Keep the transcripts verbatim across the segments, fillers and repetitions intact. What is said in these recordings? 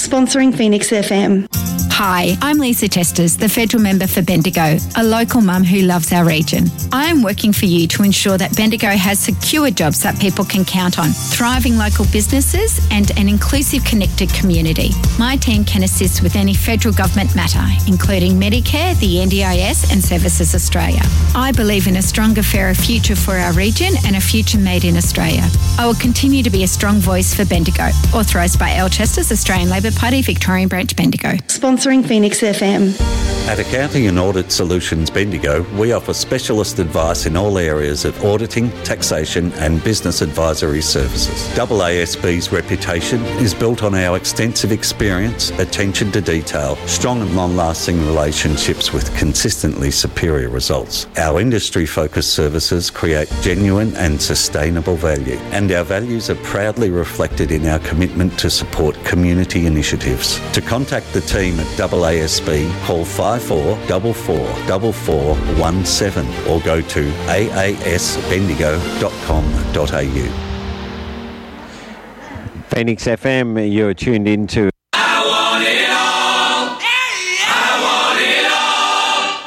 Sponsoring Phoenix F M. Hi, I'm Lisa Testers, the Federal Member for Bendigo, a local mum who loves our region. I am working for you to ensure that Bendigo has secure jobs that people can count on, thriving local businesses and an inclusive, connected community. My team can assist with any federal government matter, including Medicare, the N D I S and Services Australia. I believe in a stronger, fairer future for our region and a future made in Australia. I will continue to be a strong voice for Bendigo. Authorised by Al Chesters, Australian Labor Party, Victorian Branch, Bendigo. Sponsoring Phoenix F M. At Accounting and Audit Solutions Bendigo, we offer specialist advice in all areas of auditing, taxation and business advisory services. A A S B's reputation is built on our extensive experience, attention to detail, strong and long-lasting relationships with consistently superior results. Our industry-focused services create genuine and sustainable value, and our values are proudly reflected in our commitment to support community initiatives. To contact the team at A A S B, call five four four four four four one seven or go to a a s bendigo dot com dot a u. Phoenix F M, you're tuned into I want it all. I want it all.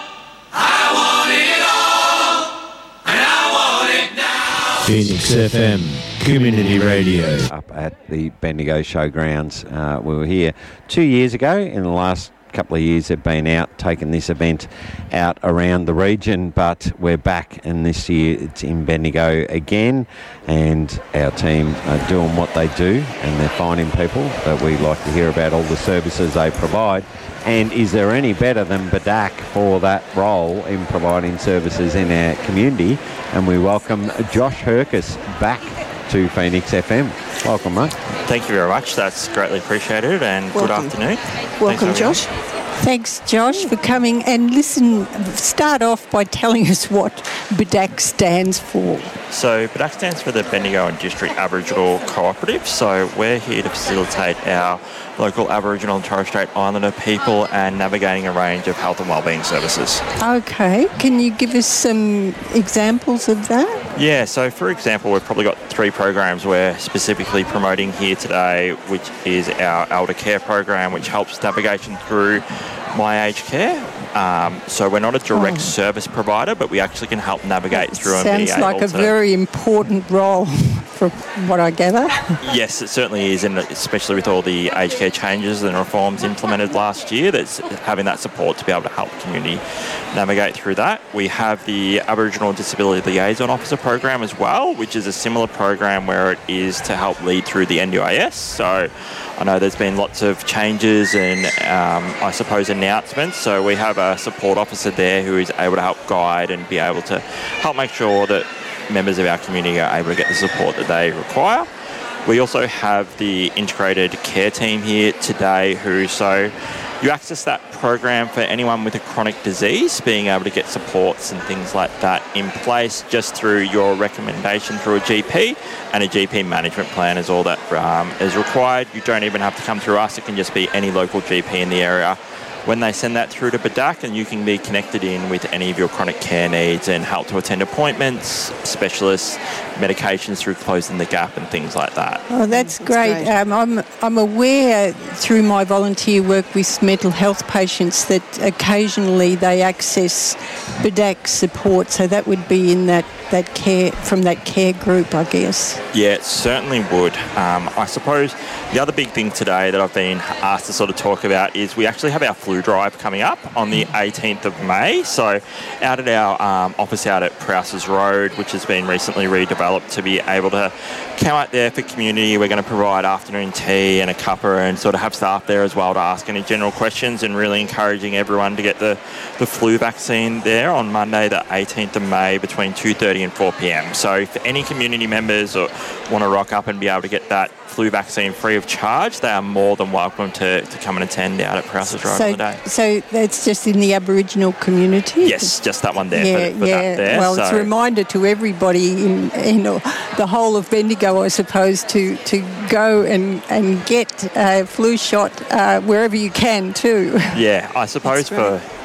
I want it all. And I want it now. Phoenix F M, Community Radio. Up at the Bendigo Showgrounds. Uh, we were here two years ago. In the last couple of years they've been out taking this event out around the region, but we're back and this year it's in Bendigo again, and our team are doing what they do and they're finding people that we like to hear about all the services they provide. And is there any better than B D A C for that role in providing services in our community? And we welcome Josh Herkus back to Phoenix F M. Welcome, mate. Thank you very much. That's greatly appreciated, and Welcome. good afternoon. Welcome, Josh. Thanks, Josh, for coming. And listen, start off by telling us what B D A C stands for. So B D A C stands for the Bendigo and District Aboriginal Cooperative. So we're here to facilitate our local Aboriginal and Torres Strait Islander people and navigating a range of health and wellbeing services. Okay. Can you give us some examples of that? Yeah, so for example, we've probably got three programs we're specifically promoting here today, which is our elder care program, which helps navigation through my aged care. Um, so we're not a direct oh. service provider, but we actually can help navigate that through and be sounds like able a to... very important role from what I gather. Yes, it certainly is, and especially with all the aged care changes and reforms implemented last year, that's having that support to be able to help the community navigate through that. We have the Aboriginal Disability Liaison Officer program as well, which is a similar program where it is to help lead through the N D I S. So I know there's been lots of changes and um, I suppose announcements, so we have a support officer there who is able to help guide and be able to help make sure that members of our community are able to get the support that they require. We also have the integrated care team here today who, so you access that program for anyone with a chronic disease, being able to get supports and things like that in place just through your recommendation through a G P, and a G P management plan is all that um, is required. You don't even have to come through us, it can just be any local G P in the area. When they send that through to B D A C, and you can be connected in with any of your chronic care needs and help to attend appointments, specialists, medications through Closing the Gap and things like that. Oh, that's, that's great. great. Um, I'm, I'm aware through my volunteer work with mental health patients that occasionally they access B D A C support, so that would be in that, that care, from that care group, I guess. Yeah, it certainly would. Um, I suppose the other big thing today that I've been asked to sort of talk about is we actually have our flu drive coming up on the eighteenth of May. So out at our um, office out at Prouse's Road, which has been recently redeveloped to be able to come out there for community. We're going to provide afternoon tea and a cuppa and sort of have staff there as well to ask any general questions, and really encouraging everyone to get the, the flu vaccine there on Monday the eighteenth of May between two thirty and four p.m. So if any community members or want to rock up and be able to get that flu vaccine free of charge, they are more than welcome to, to come and attend out at Prouse's Road so, on the day. So that's just in the Aboriginal community? Yes, just that one there. Yeah, for, for yeah. That there. Well, so. It's a reminder to everybody in, in the whole of Bendigo, I suppose, to, to go and, and get a flu shot uh, wherever you can too. Yeah, I suppose for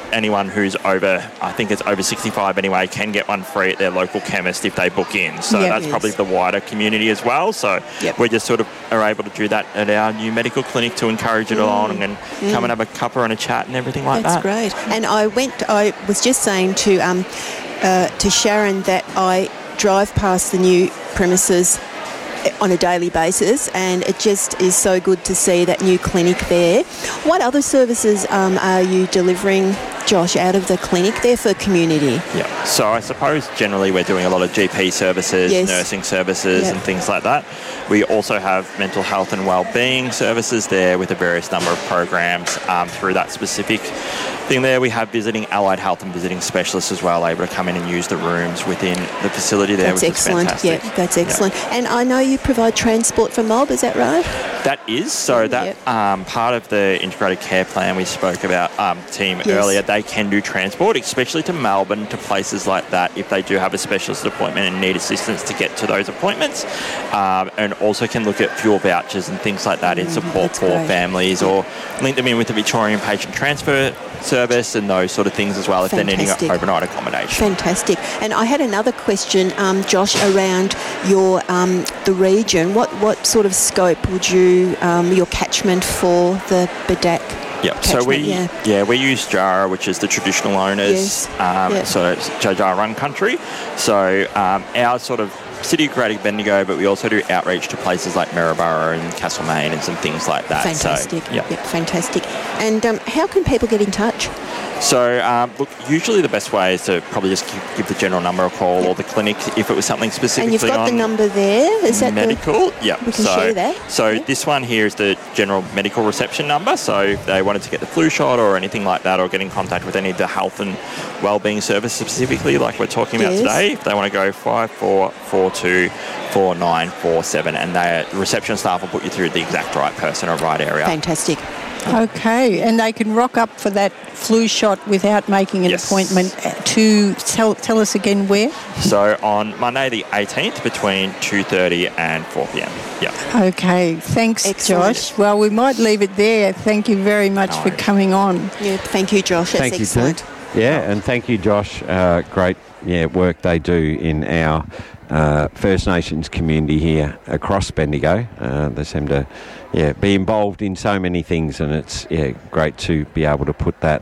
anyone who's over, I think it's over sixty-five anyway, can get one free at their local chemist if they book in. So Yep. that's Yes. probably the wider community as well. So Yep. we just sort of are able to do that at our new medical clinic to encourage it along and come and have a cuppa and a chat and everything like That's that. great. And I went, I was just saying to um, uh, to Sharon that I drive past the new premises on a daily basis, and it just is so good to see that new clinic there. What other services um, are you delivering, Josh, out of the clinic there for community? Yeah. So I suppose generally we're doing a lot of G P services, Yes. nursing services Yep. and things like that. We also have mental health and wellbeing services there with a various number of programs um, through that specific thing there. We have visiting allied health and visiting specialists as well, able to come in and use the rooms within the facility there, That's which excellent. is fantastic. Yeah, that's Yeah. excellent. And I know you provide transport for Mob, is that right? That is, so that Yep. um, part of the integrated care plan we spoke about, um, team Yes. earlier, they can do transport, especially to Melbourne, to places like that, if they do have a specialist appointment and need assistance to get to those appointments, um, and also can look at fuel vouchers and things like that in support that's for great. families, or link them in with the Victorian Patient Transfer Service and those sort of things as well if they're needing Fantastic. overnight accommodation. Fantastic. And I had another question, um, Josh, around your um, the region. What what sort of scope would you um, your catchment for the Bedak? Yep. So we catchment, yeah. yeah. we use Jara, which is the traditional owners. Yes. Um, Yep. So it's Jara run country. So um, our sort of city of Greater Bendigo, but we also do outreach to places like Maryborough and Castlemaine and some things like that. Fantastic. So, yeah. Yep, fantastic. And um, how can people get in touch? So, um, look, usually the best way is to probably just give, give the general number a call or the clinic if it was something specifically And you've got on the number there. Is that medical. The, Yeah. we can so, share that. So Yeah. this one here is the general medical reception number. So if they wanted to get the flu shot or anything like that, or get in contact with any of the health and wellbeing service specifically, like we're talking about Yes. today, if they want to go five four four two four nine four seven, and the reception staff will put you through the exact right person or right area. Fantastic. Okay, and they can rock up for that flu shot without making an Yes. appointment to tell, tell us again where? So on Monday the eighteenth between two thirty and four p.m. Yeah. Okay, thanks, Excellent. Josh. Well, we might leave it there. Thank you very much No for worries. coming on. Yeah, thank you, Josh. That's Thank you, excellent. Tim. Yeah, and thank you, Josh. Uh, great yeah, work they do in our uh, First Nations community here across Bendigo. Uh, they seem to yeah, be involved in so many things, and it's yeah, great to be able to put that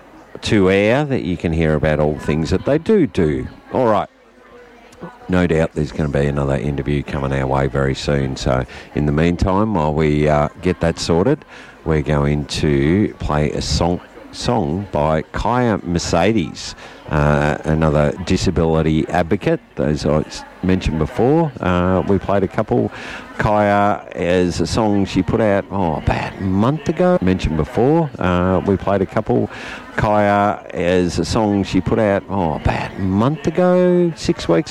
to air, that you can hear about all the things that they do do. All right. No doubt there's going to be another interview coming our way very soon. So in the meantime, while we uh, get that sorted, we're going to play a song song by Kaya Mercedes, uh, another disability advocate. As I mentioned before, uh, we played a couple. Kaya is a song she put out oh, about a month ago. Mentioned before, uh, we played a couple. Kaya is a song she put out oh, about a month ago, six weeks